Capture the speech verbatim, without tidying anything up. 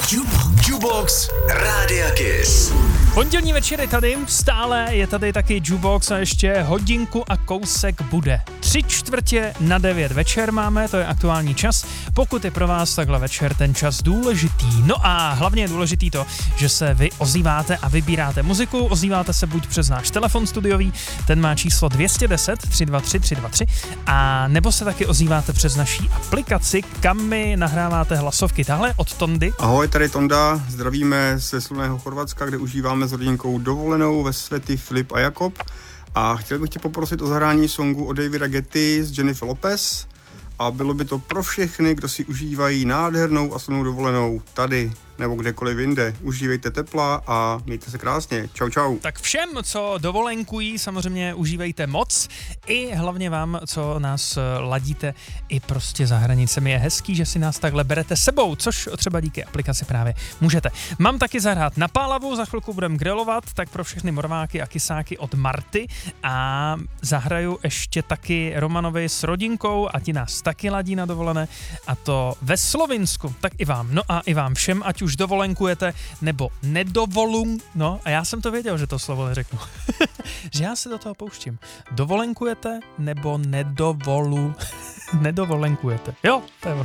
Jukebox Rádia Kiss. Pondělní večer je tady, stále je tady taky Jukebox a ještě hodinku a kousek bude. Tři čtvrtě na devět večer máme, to je aktuální čas, pokud je pro vás takhle večer ten čas důležitý. No a hlavně je důležitý to, že se vy ozýváte a vybíráte muziku, ozýváte se buď přes náš telefon studiový, ten má číslo dvě deset tři dva tři tři dva tři, a nebo se taky ozýváte přes naší aplikaci, kam mi nahráváte hlasovky. Tahle od Tondy. Ahoj, tady Tonda, zdravíme ze slunného Chorvatska, kde užíváme s rodinkou dovolenou ve Svety Filip a Jakob. A chtěl bych tě poprosit o zahrání songu od Davida Getty s Jennifer Lopez. A bylo by to pro všechny, kdo si užívají nádhernou a slunnou dovolenou tady nebo kdekoliv jinde. Užívejte tepla a mějte se krásně. Čau, čau. Tak všem, co dovolenkují, samozřejmě užívejte moc. I hlavně vám, co nás ladíte i prostě za hranicemi. Je hezký, že si nás takhle berete sebou, což třeba díky aplikaci právě můžete. Mám taky zahrát na pálavu, za chvilku budeme grilovat, tak pro všechny morváky a kysáky od Marty. A zahraju ještě taky Romanovi s rodinkou a ti nás taky ladí na dovolené. A to ve Slovinsku. Tak i vám. No a i vám všem, ať už dovolenkujete, nebo nedovolun... No, a já jsem to věděl, že to slovo neřeknu. Že já se do toho pouštím. Dovolenkujete, nebo nedovolu... Nedovolenkujete. Jo, to je ono.